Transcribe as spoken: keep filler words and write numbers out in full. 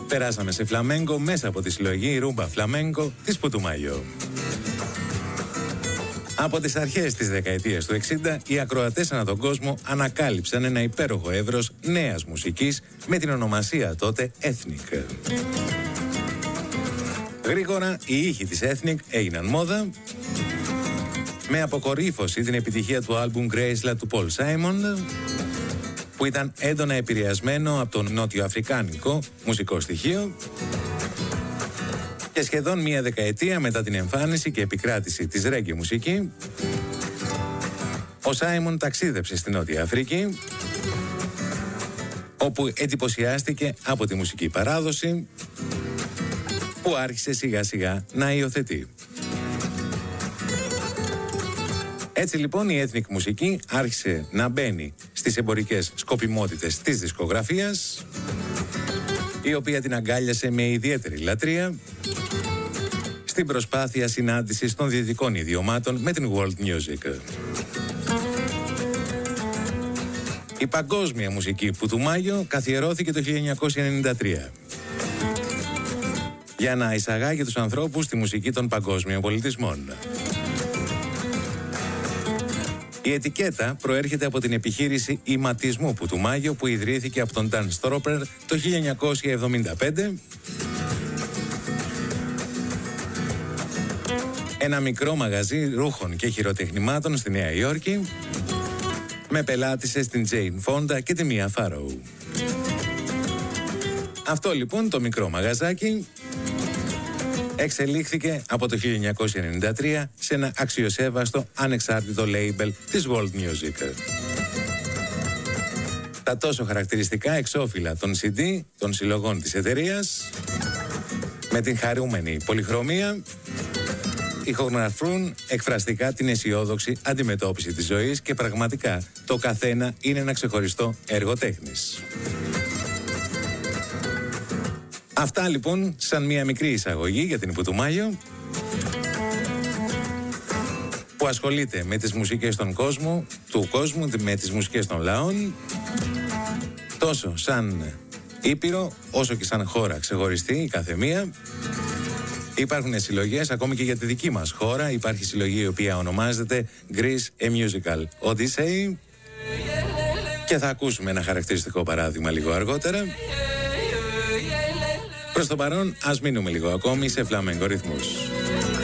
Περάσαμε σε φλαμέγκο μέσα από τη συλλογή Ρούμπα Φλαμέγκο της Πουτουμάγιο. Από τις αρχές της δεκαετίας του εξήντα, οι ακροατές ανά τον κόσμο ανακάλυψαν ένα υπέροχο εύρος νέας μουσικής με την ονομασία τότε Ethnic. Γρήγορα οι ήχοι της Ethnic έγιναν μόδα, με αποκορύφωση την επιτυχία του άλμπουμ Graceland του Paul Simon, που ήταν έντονα επηρεασμένο από τον νότιο-αφρικάνικο μουσικό στοιχείο, και σχεδόν μία δεκαετία μετά την εμφάνιση και επικράτηση της ρέγγε μουσική, ο Σάιμον ταξίδεψε στη Νότια Αφρική, όπου εντυπωσιάστηκε από τη μουσική παράδοση που άρχισε σιγά σιγά να υιοθετεί. Έτσι λοιπόν η ethnic μουσική άρχισε να μπαίνει στις εμπορικές σκοπιμότητες της δισκογραφίας, η οποία την αγκάλιασε με ιδιαίτερη λατρεία στην προσπάθεια συνάντησης των δυτικών ιδιωμάτων με την world music. Η παγκόσμια μουσική Πουτουμάγιο καθιερώθηκε το χίλια εννιακόσια ενενήντα τρία για να εισαγάγει τους ανθρώπους στη μουσική των παγκόσμιων πολιτισμών. Η ετικέτα προέρχεται από την επιχείρηση ηματισμού Πουτουμάγιο που ιδρύθηκε από τον Dan Stropper το χίλια εννιακόσια εβδομήντα πέντε. Ένα μικρό μαγαζί ρούχων και χειροτεχνημάτων στη Νέα Υόρκη, με πελάτησες την Jane Fonda και τη Mia Farrow. Αυτό λοιπόν το μικρό μαγαζάκι εξελίχθηκε από το χίλια εννιακόσια ενενήντα τρία σε ένα αξιοσέβαστο ανεξάρτητο label της world music. Τα τόσο χαρακτηριστικά εξώφυλλα των σι ντι των συλλογών της εταιρείας, με την χαρούμενη πολυχρωμία, ηχογραφούν εκφραστικά την αισιόδοξη αντιμετώπιση της ζωής και πραγματικά το καθένα είναι ένα ξεχωριστό έργο τέχνης. Αυτά λοιπόν σαν μια μικρή εισαγωγή για την Πουτουμάγιο, που ασχολείται με τις μουσικές των κόσμου, του κόσμου, με τις μουσικές των λαών, τόσο σαν ήπειρο όσο και σαν χώρα ξεχωριστή η καθεμία. Υπάρχουν συλλογές ακόμη και για τη δική μας χώρα. Υπάρχει συλλογή η οποία ονομάζεται Greece A Musical Odyssey και θα ακούσουμε ένα χαρακτηριστικό παράδειγμα λίγο αργότερα. Προς το παρόν ας μείνουμε λίγο ακόμη σε φλαμέγκο ρυθμούς.